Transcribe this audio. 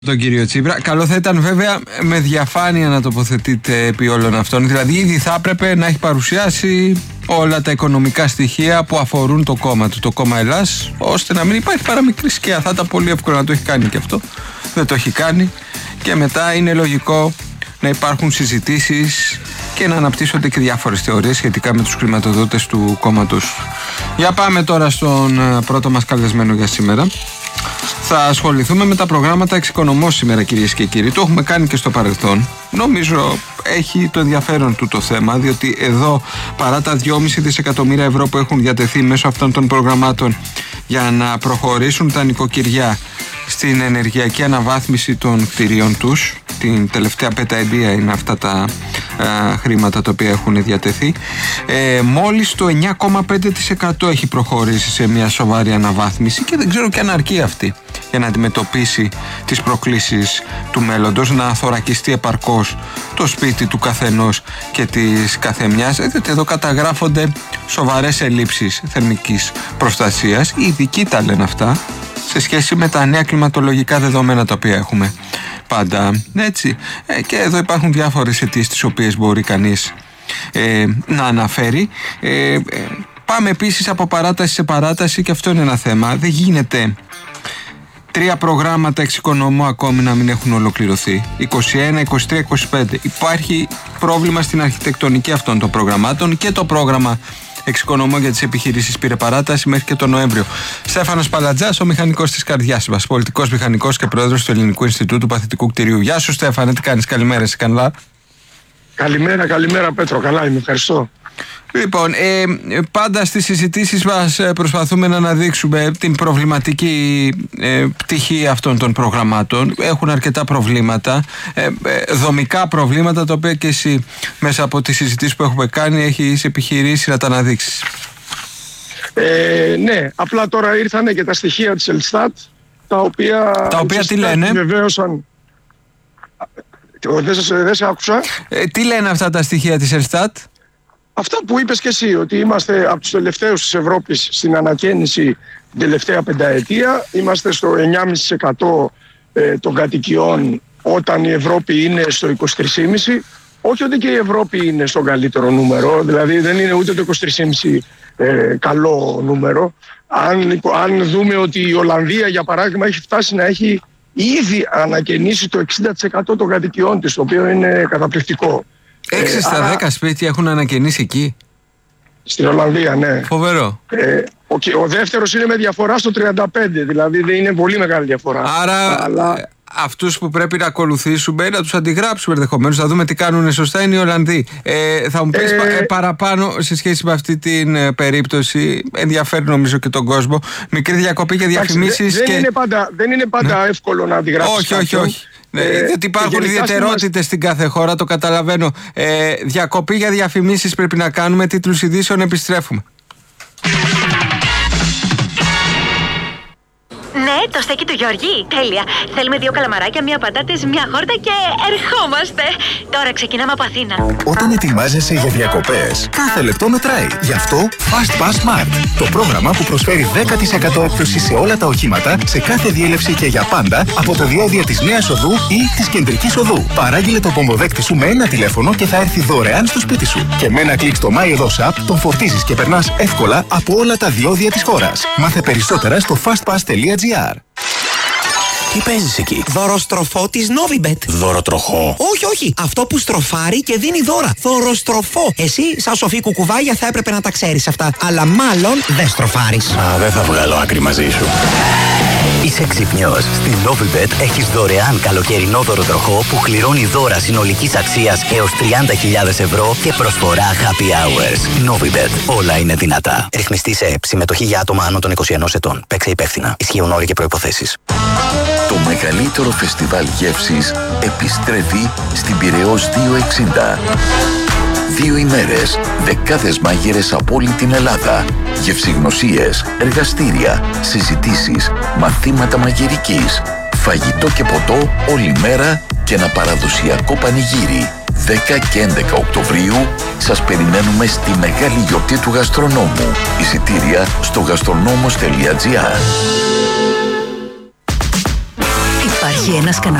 Τον κύριο Τσίπρα. Καλό θα ήταν βέβαια με διαφάνεια να τοποθετείτε επί όλων αυτών. Δηλαδή ήδη θα έπρεπε να έχει παρουσιάσει όλα τα οικονομικά στοιχεία που αφορούν το κόμμα του, το κόμμα Ελλάς, ώστε να μην υπάρχει παραμικρή σκιά. Θα ήταν πολύ εύκολο να το έχει κάνει και αυτό. Δεν το έχει κάνει και μετά είναι λογικό να υπάρχουν συζητήσεις και να αναπτύσσονται και διάφορες θεωρίες σχετικά με τους χρηματοδότες του κόμματος. Για πάμε τώρα στον πρώτο μας καλεσμένο για σήμερα. Θα ασχοληθούμε με τα προγράμματα εξοικονομώ σήμερα, κυρίες και κύριοι. Το έχουμε κάνει και στο παρελθόν. Νομίζω έχει το ενδιαφέρον του το θέμα, διότι εδώ παρά τα 2,5 δισεκατομμύρια ευρώ που έχουν διατεθεί μέσω αυτών των προγραμμάτων για να προχωρήσουν τα νοικοκυριά στην ενεργειακή αναβάθμιση των κτηρίων τους, την τελευταία πενταετία είναι αυτά τα χρήματα τα οποία έχουν διατεθεί, μόλις το 9,5% έχει προχωρήσει σε μια σοβαρή αναβάθμιση και δεν ξέρω και αν αρκεί αυτή για να αντιμετωπίσει τις προκλήσεις του μέλλοντος, να θωρακιστεί επαρκώς το σπίτι του καθενός και της καθεμιάς, διότι εδώ καταγράφονται σοβαρές ελλείψεις θερμικής προστασίας. Οι ειδικοί τα λένε αυτά σε σχέση με τα νέα κλιματολογικά δεδομένα τα οποία έχουμε πάντα, έτσι. Και εδώ υπάρχουν διάφορες αιτίες τις οποίες μπορεί κανείς να αναφέρει. Πάμε επίσης από παράταση σε παράταση και αυτό είναι ένα θέμα. Δεν γίνεται 3 προγράμματα εξοικονομώ ακόμη να μην έχουν ολοκληρωθεί. 21, 23, 25. Υπάρχει πρόβλημα στην αρχιτεκτονική αυτών των προγραμμάτων και το πρόγραμμα εξοικονομώ για τις επιχειρήσεις πήρε παράταση μέχρι και τον Νοέμβριο. Στέφανος Παλατζάς, ο μηχανικός της καρδιάς μας, πολιτικός μηχανικός και πρόεδρος του Ελληνικού Ινστιτούτου Παθητικού Κτηρίου. Γεια σου, Στέφανε, τι κάνεις? Καλημέρα, είσαι καλά? Καλημέρα Πέτρο, καλά είμαι, ευχαριστώ. Λοιπόν, πάντα στις συζητήσεις μας προσπαθούμε να αναδείξουμε την προβληματική πτυχή αυτών των προγραμμάτων. Έχουν αρκετά προβλήματα, δομικά προβλήματα, τα οποία και εσύ μέσα από τις συζητήσεις που έχουμε κάνει έχεις επιχειρήσει να τα αναδείξεις. Ναι, απλά τώρα ήρθανε και τα στοιχεία της Ελστάτ, τα οποία τι λένε? Βεβαίωσαν. Δεν σε άκουσα. Τι λένε αυτά τα στοιχεία της Ελστάτ? Αυτά που είπες και εσύ, ότι είμαστε από τους τελευταίους της Ευρώπης στην ανακαίνιση την τελευταία πενταετία. Είμαστε στο 9,5% των κατοικιών, όταν η Ευρώπη είναι στο 23,5%. Όχι ότι και η Ευρώπη είναι στο καλύτερο νούμερο, δηλαδή δεν είναι ούτε το 23,5% καλό νούμερο. Αν δούμε ότι η Ολλανδία, για παράδειγμα, έχει φτάσει να έχει ήδη ανακαινήσει το 60% των κατοικιών της, το οποίο είναι καταπληκτικό. 6 στα 10 σπίτια έχουν ανακαινήσει εκεί. Στην Ολλανδία, ναι. Φοβερό. Ο δεύτερος είναι με διαφορά στο 35, δηλαδή δεν είναι πολύ μεγάλη διαφορά. Άρα αυτούς που πρέπει να ακολουθήσουμε, να τους αντιγράψουμε ενδεχομένως, θα δούμε τι κάνουν σωστά, είναι οι Ολλανδοί. Θα μου πεις παραπάνω σε σχέση με αυτή την περίπτωση, ενδιαφέρει νομίζω και τον κόσμο. Μικρή διακοπή για διαφημίσεις. Δεν είναι πάντα εύκολο να αντιγράψεις. Όχι. Γιατί υπάρχουν ιδιαιτερότητες στην κάθε χώρα, το καταλαβαίνω. Διακοπή για διαφημίσεις πρέπει να κάνουμε, τίτλους ειδήσεων, επιστρέφουμε. Ναι, το στέκι του Γιώργη. Τέλεια. Θέλουμε 2 καλαμαράκια, 1 πατάτες, 1 χόρτα και ερχόμαστε. Τώρα ξεκινάμε από Αθήνα. Όταν ετοιμάζεσαι για διακοπές, κάθε λεπτό μετράει. Γι' αυτό Fast Pass Smart. Το πρόγραμμα που προσφέρει 10% έκπτωση σε όλα τα οχήματα, σε κάθε διέλευση και για πάντα, από το διόδια της Νέας Οδού ή της Κεντρικής Οδού. Παράγγειλε το πομποδέκτη σου με ένα τηλέφωνο και θα έρθει δωρεάν στο σπίτι σου. Και με ένα κλικ στο MyEdos App τον φορτίζεις και περνάς εύκολα από όλα τα διόδια της χώρας. Μάθε περισσότερα στο fastpass.gr. Τι παίζεις εκεί? Δωροστροφό της Novibet. Δωροτροχό? Όχι. Αυτό που στροφάρει και δίνει δώρα. Δωροστροφό. Εσύ, σαν σοφή κουκουβάγια, θα έπρεπε να τα ξέρεις αυτά. Αλλά μάλλον δεν στροφάρεις. Δεν θα βγάλω άκρη μαζί σου. Είσαι ξυπνιός. Στην Novibet έχεις δωρεάν καλοκαιρινό δωροτροχό που κληρώνει δώρα συνολικής αξίας έως 30.000 ευρώ και προσφορά happy hours. Novibet. Όλα είναι δυνατά. Ρυθμιστή σε ΕΠ. Συμμετοχή για άτομα άνω των 21 ετών. Παίξε υπεύθυνα. Ισχύουν όροι και προϋποθέσεις. Το μεγαλύτερο φεστιβάλ γεύσης επιστρέφει στην Πειραιώς 260. 2 ημέρες, δεκάδες μάγειρες από όλη την Ελλάδα, γευσηγνωσίες, εργαστήρια, συζητήσεις, μαθήματα μαγειρικής, φαγητό και ποτό όλη μέρα και ένα παραδοσιακό πανηγύρι. 10 και 11 Οκτωβρίου σας περιμένουμε στη μεγάλη γιορτή του γαστρονόμου. Εισιτήρια στο gastronomos.gr. Υπάρχει ένας